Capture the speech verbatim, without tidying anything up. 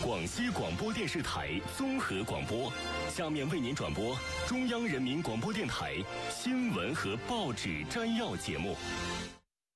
广西广播电视台综合广播，下面为您转播中央人民广播电台新闻和报纸摘要节目。